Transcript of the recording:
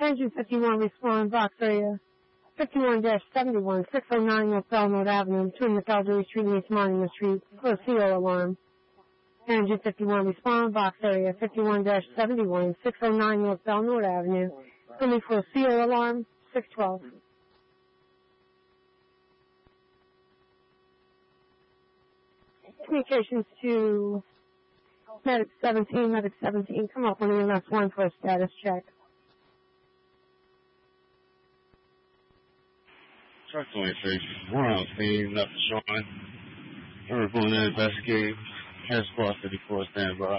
Engine 51 respond box area 51-71, 609 North Belmont Avenue, between the Elderly Street and East Monument Street, for a CO alarm. Engine 51 respond box area 51-71, 609 North Belmont Avenue, coming for a CO alarm, 612. Communications to Medic 17, come up on EMS 1 for a status check. Truck 26, we're on scene, nothing showing. We're going to investigate. Head Squad 54 standby.